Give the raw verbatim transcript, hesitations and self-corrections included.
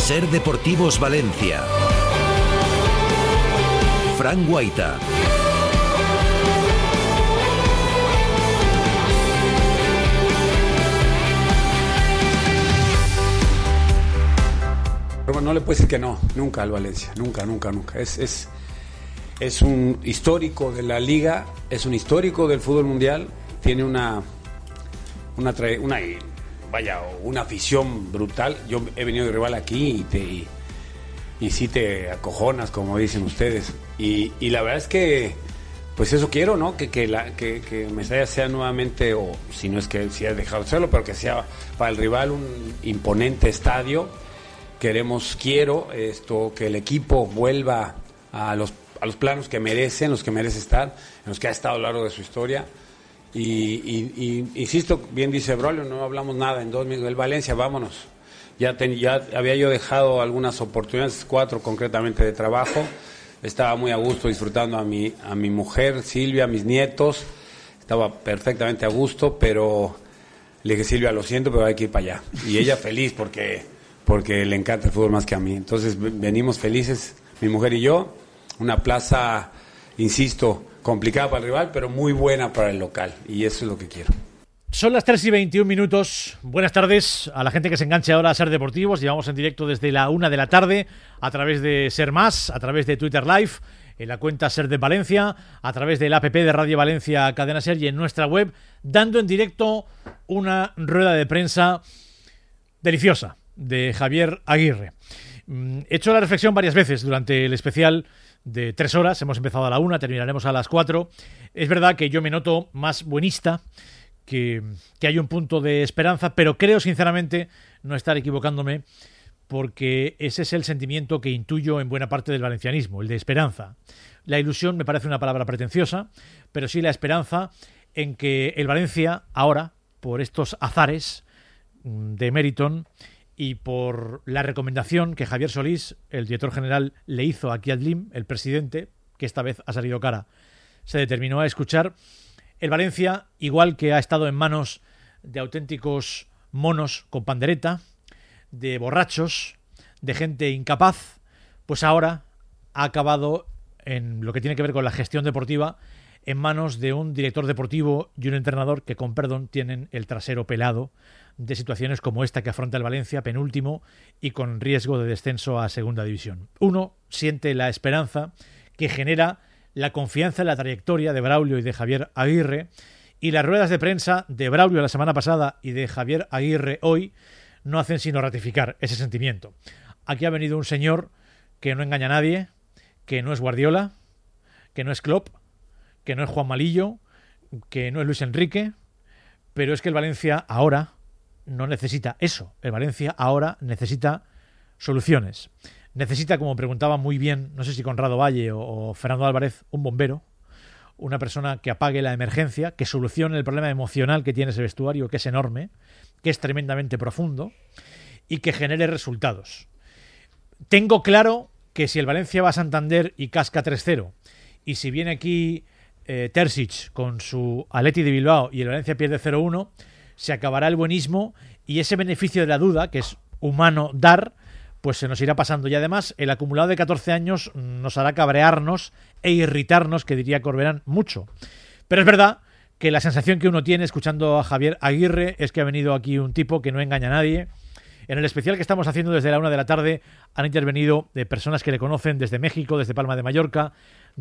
Ser Deportivos Valencia. Fran Guaita. Pero no le puedo decir que no, nunca al Valencia, nunca, nunca, nunca. Es, es, es un histórico de la liga, es un histórico del fútbol mundial, tiene una, una, una, vaya, una afición brutal. Yo he venido de rival aquí y, te, y, y sí te acojonas, como dicen ustedes. Y, y la verdad es que, pues eso quiero, ¿no? Que, que, la, que, que Mestalla sea nuevamente, o si no es que si ha dejado de serlo, pero que sea para el rival un imponente estadio. Queremos, quiero esto, que el equipo vuelva a los, a los planos que merece, en los que merece estar, en los que ha estado a lo largo de su historia. Y, y, y insisto, bien dice Braulio, no hablamos nada en dos minutos. El Valencia, vámonos. Ya, ten, ya había yo dejado algunas oportunidades, cuatro concretamente de trabajo. Estaba muy a gusto disfrutando a mi, a mi mujer, Silvia, a mis nietos. Estaba perfectamente a gusto, pero le dije, Silvia, lo siento, pero hay que ir para allá. Y ella feliz porque... porque le encanta el fútbol más que a mí. Entonces venimos felices, mi mujer y yo, una plaza, insisto, complicada para el rival, pero muy buena para el local, y eso es lo que quiero. Son las tres y veintiún minutos. Buenas tardes a la gente que se enganche ahora a Ser Deportivos. Llevamos en directo desde la una de la tarde, a través de Ser Más, a través de Twitter Live, en la cuenta Ser de Valencia, a través del app de Radio Valencia Cadena Ser y en nuestra web, dando en directo una rueda de prensa deliciosa de Javier Aguirre. He hecho la reflexión varias veces durante el especial de tres horas. Hemos empezado a la una, terminaremos a las cuatro. Es verdad que yo me noto más buenista, que, que hay un punto de esperanza, pero creo sinceramente no estar equivocándome, porque ese es el sentimiento que intuyo en buena parte del valencianismo, el de esperanza. La ilusión me parece una palabra pretenciosa, pero sí la esperanza en que el Valencia ahora, por estos azares de Meriton, y por la recomendación que Javier Solís, el director general, le hizo a Kiat Lim, el presidente, que esta vez ha salido cara, se determinó a escuchar. El Valencia, igual que ha estado en manos de auténticos monos con pandereta, de borrachos, de gente incapaz, pues ahora ha acabado en lo que tiene que ver con la gestión deportiva en manos de un director deportivo y un entrenador que, con perdón, tienen el trasero pelado de situaciones como esta que afronta el Valencia, penúltimo y con riesgo de descenso a segunda división. Uno siente la esperanza que genera la confianza en la trayectoria de Braulio y de Javier Aguirre, y las ruedas de prensa de Braulio la semana pasada y de Javier Aguirre hoy no hacen sino ratificar ese sentimiento. Aquí ha venido un señor que no engaña a nadie, que no es Guardiola, que no es Klopp, que no es Juan Malillo, que no es Luis Enrique, pero es que el Valencia ahora no necesita eso. El Valencia ahora necesita soluciones. Necesita, como preguntaba muy bien, no sé si Conrado Valle o, o Fernando Álvarez, un bombero, una persona que apague la emergencia, que solucione el problema emocional que tiene ese vestuario, que es enorme, que es tremendamente profundo y que genere resultados. Tengo claro que si el Valencia va a Santander y casca tres cero, y si viene aquí eh, Terzic con su Athletic de Bilbao y el Valencia pierde cero uno, se acabará el buenismo y ese beneficio de la duda, que es humano dar, pues se nos irá pasando. Y además el acumulado de catorce años nos hará cabrearnos e irritarnos, que diría Corberán, mucho. Pero es verdad que la sensación que uno tiene escuchando a Javier Aguirre es que ha venido aquí un tipo que no engaña a nadie. En el especial que estamos haciendo desde la una de la tarde han intervenido de personas que le conocen desde México, desde Palma de Mallorca,